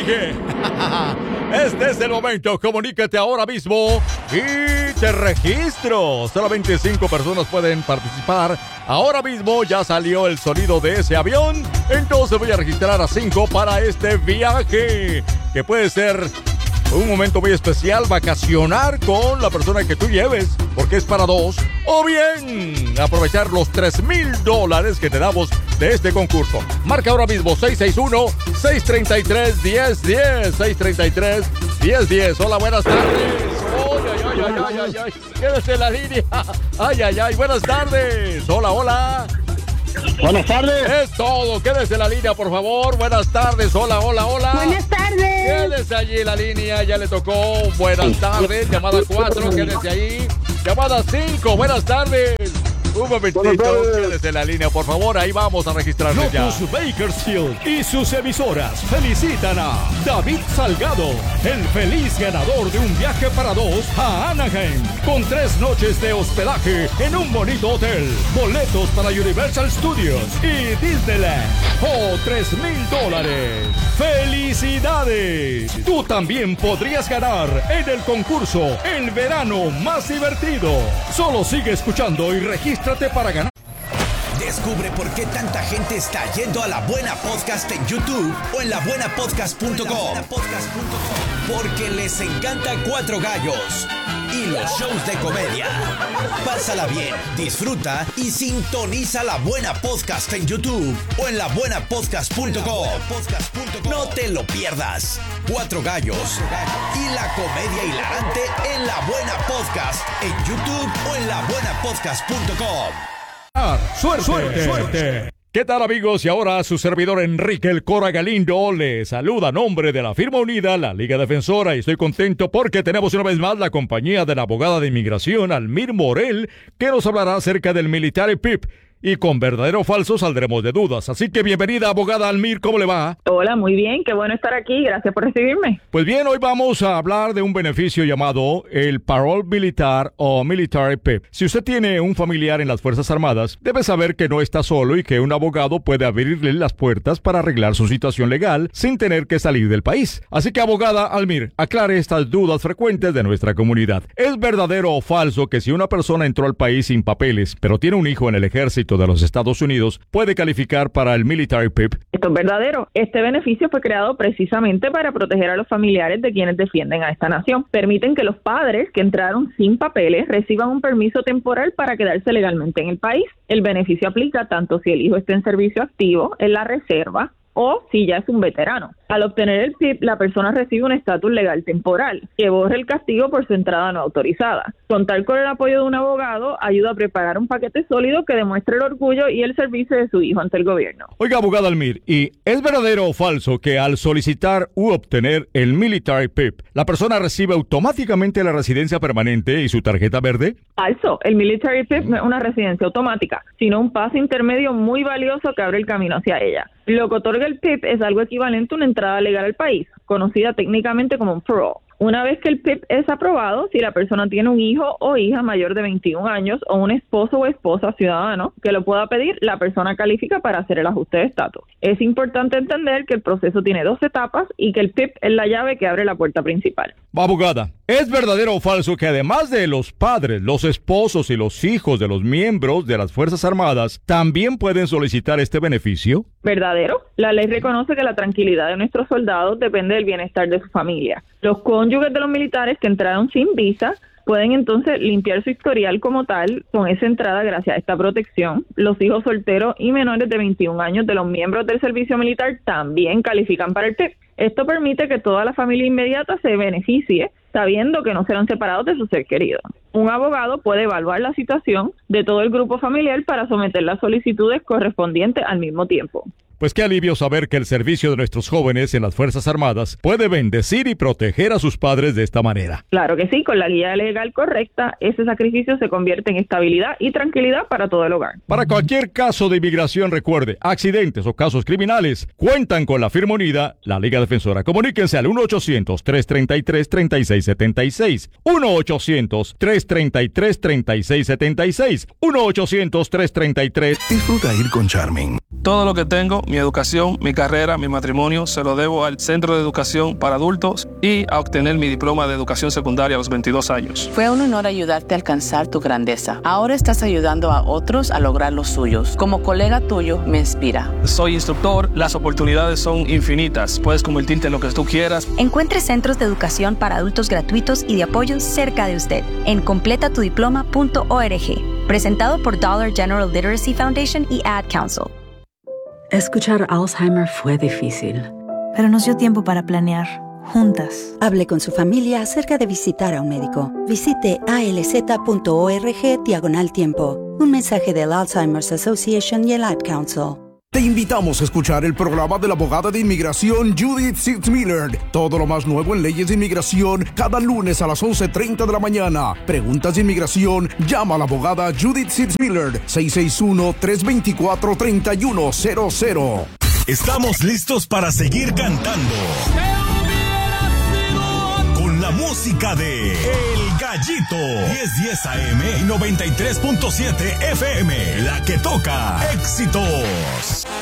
dije. Este es el momento. Comunícate ahora mismo y te registro. Solamente 5 personas pueden participar. Ahora mismo ya salió el sonido de ese avión. Entonces voy a registrar a 5 para este viaje, que puede ser un momento muy especial, vacacionar con la persona que tú lleves, porque es para 2. O bien aprovechar los $3,000 que te damos de este concurso. Marca ahora mismo 661-633-1010. 633-1010. Hola, buenas tardes. Ay. Quédese en la línea. Ay. Buenas tardes. Hola. Buenas tardes. Es todo. Quédese en la línea, por favor. Buenas tardes. Hola. Buenas tardes. Quédese allí en la línea. Ya le tocó. Buenas tardes. Llamada 4. Quédese ahí. Llamada 5. Buenas tardes. Un momentito, quédese en la línea, por favor. Ahí vamos a registrarnos ya. Lotus Bakersfield y sus emisoras felicitan a David Salgado, el feliz ganador de un viaje para 2 a Anaheim, con 3 noches de hospedaje en un bonito hotel, boletos para Universal Studios y Disneyland, o $3,000. ¡Felicidades! Tú también podrías ganar en el concurso El Verano Más Divertido. Solo sigue escuchando y regístrate para ganar. Descubre por qué tanta gente está yendo a La Buena Podcast en YouTube o en labuenapodcast.com. Porque les encanta Cuatro Gallos y los shows de comedia. Pásala bien, disfruta y sintoniza La Buena Podcast en YouTube o en labuenapodcast.com. No te lo pierdas. Cuatro Gallos y la comedia hilarante en La Buena Podcast en YouTube o en labuenapodcast.com. ¡Suerte! ¿Qué tal, amigos? Y ahora su servidor Enrique El Cora Galindo le saluda a nombre de la firma unida, la Liga Defensora, y estoy contento porque tenemos una vez más la compañía de la abogada de inmigración, Almir Morel, que nos hablará acerca del Military PIP. Y con verdadero o falso saldremos de dudas. Así que bienvenida, abogada Almir, ¿cómo le va? Hola, muy bien, qué bueno estar aquí, gracias por recibirme. Pues bien, hoy vamos a hablar de un beneficio llamado el Parole Militar o Military PIP. Si usted tiene un familiar en las Fuerzas Armadas, debe saber que no está solo y que un abogado puede abrirle las puertas para arreglar su situación legal sin tener que salir del país. Así que, abogada Almir, aclare estas dudas frecuentes de nuestra comunidad. ¿Es verdadero o falso que si una persona entró al país sin papeles, pero tiene un hijo en el ejército de los Estados Unidos, puede calificar para el Military PIP? Esto es verdadero. Este beneficio fue creado precisamente para proteger a los familiares de quienes defienden a esta nación. Permiten que los padres que entraron sin papeles reciban un permiso temporal para quedarse legalmente en el país. El beneficio aplica tanto si el hijo está en servicio activo, en la reserva, o si ya es un veterano. Al obtener el PIP, la persona recibe un estatus legal temporal que borra el castigo por su entrada no autorizada. Contar con el apoyo de un abogado ayuda a preparar un paquete sólido que demuestre el orgullo y el servicio de su hijo ante el gobierno. Oiga, abogada Almir, ¿y es verdadero o falso que al solicitar u obtener el Military PIP, la persona recibe automáticamente la residencia permanente y su tarjeta verde? Falso. El Military PIP no es una residencia automática, sino un paso intermedio muy valioso que abre el camino hacia ella. Lo que otorga el PIP es algo equivalente a una entrada legal al país, conocida técnicamente como un parole. Una vez que el PIP es aprobado, si la persona tiene un hijo o hija mayor de 21 años o un esposo o esposa ciudadano que lo pueda pedir, la persona califica para hacer el ajuste de estatus. Es importante entender que el proceso tiene 2 etapas y que el PIP es la llave que abre la puerta principal. Abogada, ¿es verdadero o falso que además de los padres, los esposos y los hijos de los miembros de las Fuerzas Armadas también pueden solicitar este beneficio? ¿Verdadero? La ley reconoce que la tranquilidad de nuestros soldados depende del bienestar de su familia. Los cónyuges de los militares que entraron sin visa pueden entonces limpiar su historial como tal con esa entrada gracias a esta protección. Los hijos solteros y menores de 21 años de los miembros del servicio militar también califican para el PIP. Esto permite que toda la familia inmediata se beneficie sabiendo que no serán separados de su ser querido. Un abogado puede evaluar la situación de todo el grupo familiar para someter las solicitudes correspondientes al mismo tiempo. Pues qué alivio saber que el servicio de nuestros jóvenes en las Fuerzas Armadas puede bendecir y proteger a sus padres de esta manera. Claro que sí, con la guía legal correcta, ese sacrificio se convierte en estabilidad y tranquilidad para todo el hogar. Para cualquier caso de inmigración, recuerde, accidentes o casos criminales, cuentan con la firma unida, la Liga Defensora. Comuníquense al 1-800-333-3676. 1-800-333-3676. 1-800-333. Disfruta ir con Charming. Todo lo que tengo, mi educación, mi carrera, mi matrimonio, se lo debo al Centro de Educación para Adultos y a obtener mi diploma de educación secundaria a los 22 años. Fue un honor ayudarte a alcanzar tu grandeza. Ahora estás ayudando a otros a lograr los suyos. Como colega tuyo, me inspira. Soy instructor, las oportunidades son infinitas. Puedes convertirte en lo que tú quieras. Encuentre centros de educación para adultos gratuitos y de apoyo cerca de usted en completatudiploma.org. Presentado por Dollar General Literacy Foundation y Ad Council. Escuchar Alzheimer fue difícil, pero nos dio tiempo para planear, juntas. Hable con su familia acerca de visitar a un médico. Visite alz.org/tiempo. Un mensaje del Alzheimer's Association y el Ad Council. Te invitamos a escuchar el programa de la abogada de inmigración Judith Sitzmiller. Todo lo más nuevo en leyes de inmigración cada lunes a las 11:30 de la mañana. Preguntas de inmigración, llama a la abogada Judith Sitzmiller, 661-324-3100. Estamos listos para seguir cantando con la música de El Gallito, 1010 AM y 93.7 FM, la que toca éxitos.